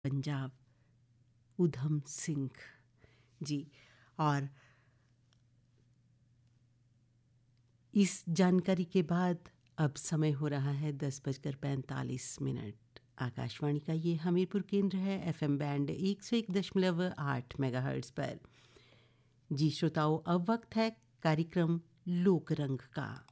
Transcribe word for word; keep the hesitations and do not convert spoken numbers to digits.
पंजाब उधम सिंह जी। और इस जानकारी के बाद अब समय हो रहा है दस बजकर पैंतालीस मिनट। आकाशवाणी का ये हमीरपुर केंद्र है, एफएम बैंड एक सौ एक दशमलव आठ मेगाहर्ट्ज़ पर। जी श्रोताओं, अब वक्त है कार्यक्रम लोक रंग का।